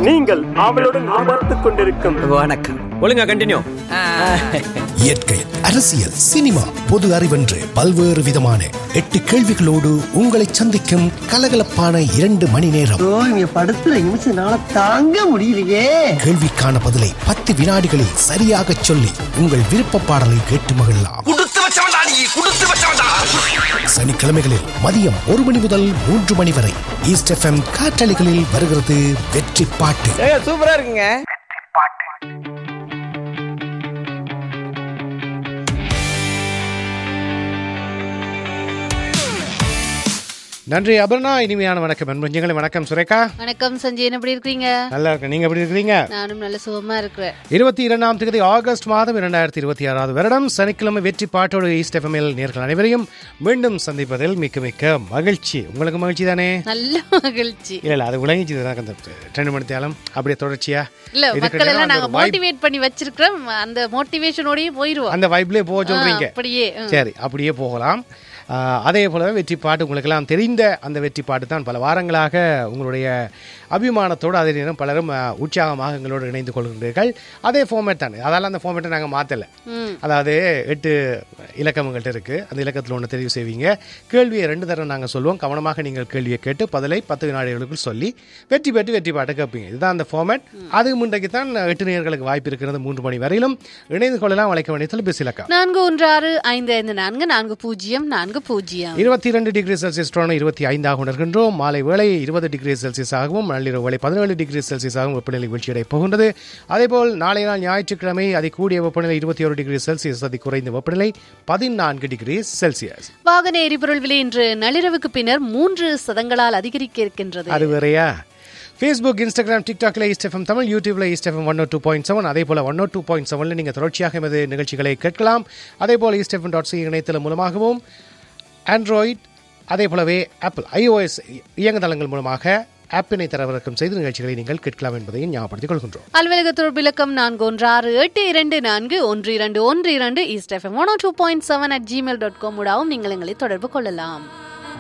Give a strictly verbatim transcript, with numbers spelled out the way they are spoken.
நீங்கள் ஆவலுடன் பார்த்துக் கொண்டிருக்கும் வணக்கம். ஒழுங்கா கண்டினியூ. இயற்கை, அரசியல், சினிமா, பொது அறிவென்று பல்வேறு விதமான எட்டு கேள்விகளோடு உங்களை சந்திக்கும் கலகலப்பான இரண்டு மணி நேரம். படத்துல நிமிஷம் தாங்க முடியலையே. கேள்விக்கான பதிலை பத்து வினாடிகளில் சரியாக சொல்லி உங்கள் விருப்ப பாடலை கேட்டு மகிழலாம். சனிக்கிழமைகளில் மதியம் ஒரு மணி முதல் மூன்று மணி வரை ஈஸ்ட் எஃப்எம் காற்றலைகளில் வருகிறது வெற்றி பாட்டு. சூப்பரா இருக்குங்க. நன்றி அபர்ணா. இனிமையான வணக்கம் அன்புங்களை. வணக்கம் சுரேகா. வணக்கம் சஞ்சய், எப்படி இருக்கீங்க? நல்லா இருக்கேன். நீங்க எப்படி இருக்கீங்க? நானும் நல்ல சுகமா இருக்கிறேன். இருபத்தி இரண்டாம் தேதி ஆகஸ்ட் மாதம் இரண்டாயிரத்தி இருபத்தி ஆறாவது வருடம் சனிக்கிழமை வெற்றி பாட்டோடு ஈஸ்ட் எஃப்எம்எல் நேர்கள் அனைவரையும் மீண்டும் சந்திப்பதில் மிக்க மிக்க மகிழ்ச்சி. உங்களுக்கு மகிழ்ச்சி தானே? நல்ல மகிழ்ச்சி. இல்ல இல்ல அது விளங்கிச்சு ரெண்டு மணி தேலம் அப்படியே தொடர்ச்சியா இல்ல மக்கள் எல்லாம் நாங்க மோட்டிவேட் பண்ணி வச்சிருக்கிறோம். அந்த மோட்டிவேஷனோடயே போயிடுவோம். அந்த வைப்லயே போக சொல்றீங்க. அப்படியே சரி, அப்படியே போகலாம். அதே போலவே வெற்றி பாட்டு உங்களுக்கெல்லாம் தெரிந்த அந்த வெற்றி பாட்டு தான் பல வாரங்களாக உங்களுடைய அபிமானத்தோடு அதே நேரம் பலரும் உற்சாகமாக எங்களோடு இணைந்து கொள்கின்றீர்கள். அதே ஃபார்மேட் தான். அதால் அந்த ஃபார்மேட்டை நாங்கள் மாற்றலை. அதாவது எட்டு இலக்கம் எங்கள்கிட்ட இருக்குது. அந்த இலக்கத்தில் ஒன்று தெரிவு செய்வீங்க. கேள்வியை ரெண்டு தரம் நாங்கள் சொல்லுவோம். கவனமாக நீங்கள் கேள்வியை கேட்டு பதிலை பத்து வினாடிகளுக்குள் சொல்லி வெற்றி பெற்று வெற்றி பாட்டு கேட்பீங்க. இதுதான் அந்த ஃபார்மேட். அது முன்றைக்கு தான் எட்டு நேயர்களுக்கு வாய்ப்பு இருக்கிறது. மூன்று மணி வரையிலும் இணைந்து கொள்ளலாம். அழைக்க வேண்டிய தொலைபேசி இலக்கம் நான்கு ஒன்று ஆறு ஐந்து ஐந்து நான்கு நான்கு பூஜ்ஜியம் நான்கு பூஜ்ஜியம். இருபத்தி இரண்டு டிகிரி செல்சியஸ் இருபத்தி ஐந்தாக உணர்கின்றோம். மாலை வேளை இருபது டிகிரி செல்சியஸ் ஆகவும் நள்ளிரவு வேளை பதினேழு டிகிரி செல்சியஸ் ஆகவும் வெப்பநிலை வீழ்ச்சியடை போகின்றது. அதேபோல் நாளை நாள் ஞாயிற்றுக்கிழமை அதி கூடிய வெப்பநிலை இருபத்தி ஒரு டிகிரி செல்சியஸ், அதி குறைந்த வெப்பநிலை பதினான்கு டிகிரி செல்சியஸ். வாகன எரிபொருள் விலை இன்று நள்ளிரவுக்கு பின்னர் மூன்று சதங்களால் அதிகரிக்க இருக்கின்றது. அது வேறையா? ஃபேஸ்புக், இன்ஸ்டாகிராம், டிக்டாக்ல ஈஸ்ட் எஃப்எம் தமிழ், யூடியூப்ல ஈஸ்ட் எஃப்எம் ஒன் ஓ டூ பாயிண்ட் செவன், அதே போல ஒன் ஓ டூ பாயிண்ட் செவன்ல நீங்கள் தொடர்ச்சியாக எமது நிகழ்ச்சிகளை கேட்கலாம். அதே போல ஈஸ்ட் எஃப்எம் டாட் சி இணையதளம் மூலமாகவும் ஆண்ட்ராய்ட் அதே போலவே ஆப்பிள் ஐஓஎஸ் இயங்குதளங்கள் மூலமாக ஆப்பினை தரவிறக்கம் செய்து நிகழ்ச்சிகளை நீங்கள் கேட்கலாம் என்பதையும் ஞாபகப்படுத்திக் கொள்கின்றோம். அலுவலக தொடர்பு இலக்கம் நான்கு ஒன்று ஆறு எட்டு இரண்டு நான்கு ஒன்று இரண்டு ஒன்று இரண்டு east FM one O two point seven at Gmail dot com மூலமாகவும் நீங்கள் எங்களை தொடர்பு கொள்ளலாம்.